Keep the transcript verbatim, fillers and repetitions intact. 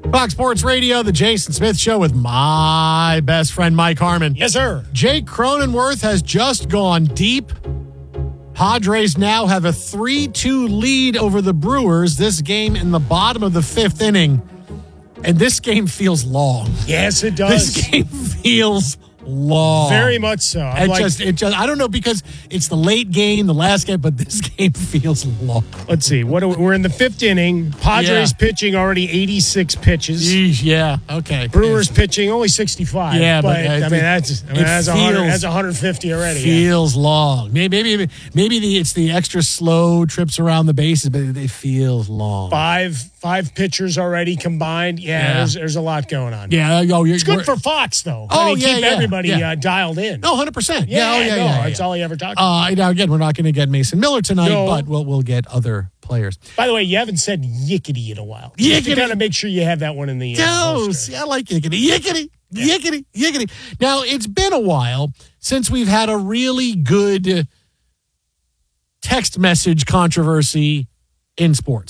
Fox Sports Radio, the Jason Smith Show with my best friend, Mike Harmon. Yes, sir. Jake Cronenworth has just gone deep. Padres now have a three two lead over the Brewers. This game in the bottom of the fifth inning. And this game feels long. Yes, it does. This game feels long. Very much so. I'm It like, just, it just, I don't know, because it's the late game, the last game, but this game feels long. let's see. What are we, we're in the fifth inning. Padres Yeah. pitching already eighty-six pitches. Yeesh, yeah, okay. Brewers pitching only sixty-five. Yeah, but, but, uh, I mean that's I mean it that's one hundred, feels- that's one hundred fifty already. Yeah. Feels long. Maybe, maybe, maybe the, it's the extra slow trips around the bases, but it feels long. Five five pitchers already combined. Yeah, Yeah. There's, there's a lot going on. Yeah, oh, you're, It's good we're- for Fox though. Oh, I mean, yeah, keep yeah, everybody yeah. Uh, dialed in. No, one hundred percent. Yeah, Yeah, oh, yeah, no, yeah. That's yeah. all he ever talked about. Uh, now, again, we're not going to get Mason Miller tonight, No. but we'll we'll get other players. By the way, you haven't said yickety in a while. You have to Yickety. kind of make sure you have that one in the uh, Yo, holster. see, I like yickety, yickety, yickety, yickety. Now, it's been a while since we've had a really good text message controversy in sports.